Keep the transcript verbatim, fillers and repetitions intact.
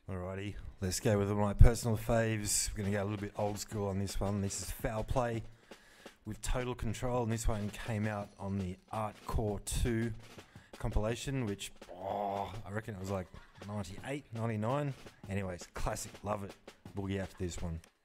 Alrighty, let's go with my personal faves. We're going to go a little bit old school on this one. This is Foul Play with Total Control, and this one came out on the Art Core two compilation, which, oh, I reckon it was like ninety-eight, ninety-nine. Anyways, classic, love it. Boogie after this one.